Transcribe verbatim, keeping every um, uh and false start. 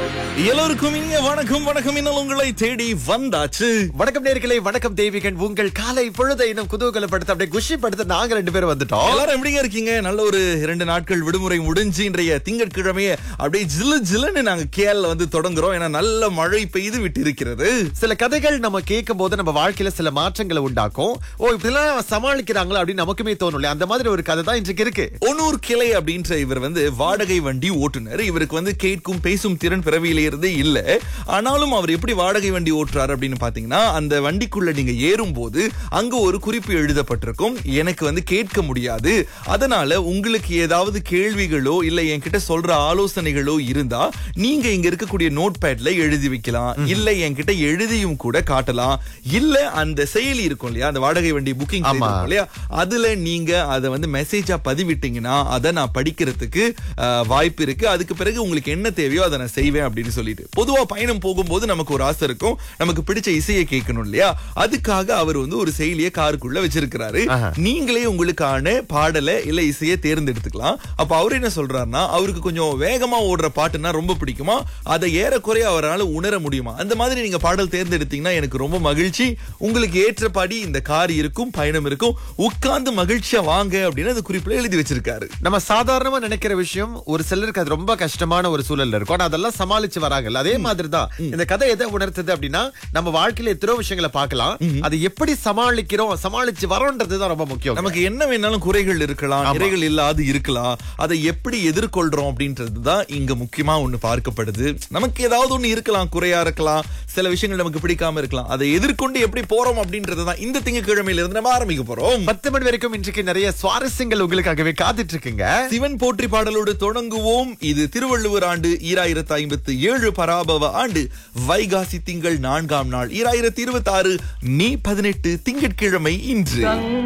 எல்லோருக்கும் இனிய வணக்கம் வணக்கம் இன்னும் உங்களை தேடி வந்தாச்சு. வணக்கம் நேயர்களே, வணக்கம் தெய்வீகன். உங்கள் காலை பொழுதை இன்னும் குதூகலப்படுத்த அப்படியே குஷிப்படுத்த நாங்க ரெண்டு பேரும் வந்துட்டோம். எல்லாரும் எப்படிங்க இருக்கீங்க? நல்ல ஒரு இரண்டு நாட்கள் விடுமுறை முடிஞ்சு இன்றைய திங்கட்கிழமையே அப்படியே ஜிலு ஜிலுன்னு நாங்க கேரள வந்து தொடங்குறோம். ஏன்னா நல்ல மழை பெய்து விட்டு இருக்கிறது. சில கதைகள் நம்ம கேட்கும் போது நம்ம வாழ்க்கையில சில மாற்றங்களை உண்டாக்கும். ஓ, இப்படிலாம் சமாளிக்கிறாங்களா அப்படின்னு நமக்குமே தோணும். அந்த மாதிரி ஒரு கதை தான் இன்றைக்கு இருக்கு. ஒன்னூர் கிளை அப்படின்ற இவர் வந்து வாடகை வண்டி ஓட்டுநர். இவருக்கு வந்து கேட்கும் பேசும் திறன் பிறவியில இருந்தே இல்ல. ஆனாலும் அவர் எப்படி வாடகை வண்டி ஓட்டுறாரு அப்படின்னு பாத்தீங்கன்னா, அந்த வண்டிக்குள்ள நீங்க ஏறும் போது அங்க ஒரு குறிப்பு எழுதப்பட்டிருக்கும், எனக்கு வந்து கேட்க முடியாது, அதனால உங்களுக்கு ஏதாவது கேள்விகளோ இல்ல என்கிட்ட சொல்ற ஆலோசனைகளோ இருந்தா நீங்க இங்க இருக்கக்கூடிய நோட் பேட்ல எழுதி வைக்கலாம், இல்ல என்கிட்ட எழுதியும் கூட காட்டலாம், இல்ல அந்த செயலி இருக்கும் இல்லையா, அந்த வாடகை வண்டி புக்கிங் இல்லையா, அதுல நீங்க அதை வந்து மெசேஜா பதிவிட்டீங்கன்னா அதை நான் படிக்கிறதுக்கு அஹ், வாய்ப்பு இருக்கு. அதுக்கு பிறகு உங்களுக்கு என்ன தேவையோ அதை நான் செய்வேன் அப்படின்னு சொல்லிட்டு. பொதுவா பயணம் போகும்போது நமக்கு ஒரு ஆசை இருக்கும், நமக்கு பிடிச்ச இசையை கேட்கணும் இல்லையா, அதுக்காக அவர் வந்து ஒரு செயலியை காருக்குள்ள வச்சிருக்கிறாரு. நீங்களே உங்களுக்கான பாடலை இல்ல இசையை தேர்ந்தெடுத்துக்கலாம். அப்ப அவர் என்ன சொல்றாருன்னா, அவருக்கு கொஞ்சம் வேகமா ஓடுற பாட்டுன்னா ரொம்ப பிடிக்குமா, அதை ஏறக்குறைய அவரால் உணர முடியுமா, அந்த மாதிரி நீங்க பாடல் தேர்ந்தெடுத்தீங்கன்னா எனக்கு ரொம்ப மகிழ்ச்சி, உங்களுக்கு ஏற்றபடி இந்த கார் இருக்கும், பயணம் இருக்கும், உட்கார்ந்து மகிழ்ச்சியா வாங்க அப்படின்னு அந்த குறிப்பில் எழுதி வச்சிருக்காரு. நம்ம சாதாரணமா நினைக்கிற விஷயம் ஒரு சிலருக்கு அது ரொம்ப கஷ்டமான ஒரு சூழல்ல இருக்கும். ஆனா அதெல்லாம் சமாளிச்சு வராங்கல்ல, அதே மாதிரிதான் இந்த கதை எதை உணர்த்துது அப்படின்னா, நம்ம வாழ்க்கையில எத்தனை விஷயங்களை பார்க்கலாம், அதை எப்படி சமாளிக்கிறோம், சமாளிச்சு வரோன்றதுதான் ரொம்ப முக்கியம். நமக்கு என்ன வேணாலும் குறைகள் இருக்கலாம், நிறைகள் இல்லாது இருக்கலாம், அதை எப்படி எதிர்கொள்றோம் அப்படின்றதுதான் இங்க முக்கியமா ஒண்ணு பார்க்கப்படுது. நமக்கு ஏதாவது ஒண்ணு இருக்கலாம், குறையா இருக்கலாம், சில விஷயங்கள் நமக்கு பிடிக்காம இருக்கலாம், அதை எதிர்கொண்டு எப்படி போறோம் அப்படின்றதுதான் இந்த திங்கட்கிழமையில இருந்து நம்ம ஆரம்பிக்க போறோம். பத்து மணி வரைக்கும் இன்றைக்கு நிறைய சுவாரஸ்யங்கள் உங்களுக்காகவே காத்துட்டு இருக்குங்க. சிவன் போற்றி பாடலோடு தொடங்குவோம். இது திருவள்ளுவர் ஆண்டு ஈராயிரத்தி ஐம்பத்தி ஏழு பராபவ ஆண்டு வைகாசி திங்கள் நான்காம் நாள் ஈராயிரத்தி இருபத்தி ஆறு மே பதினெட்டு திங்கட்கிழமை இன்று.